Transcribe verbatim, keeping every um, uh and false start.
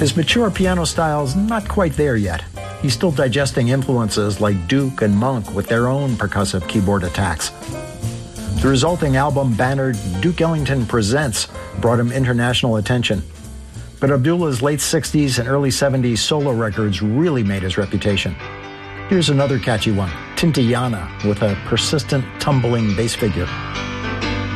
His mature piano style's not quite there yet. He's still digesting influences like Duke and Monk with their own percussive keyboard attacks. The resulting album bannered Duke Ellington Presents brought him international attention. But Abdullah's late sixties and early seventies solo records really made his reputation. Here's another catchy one, Tintayana, with a persistent, tumbling bass figure.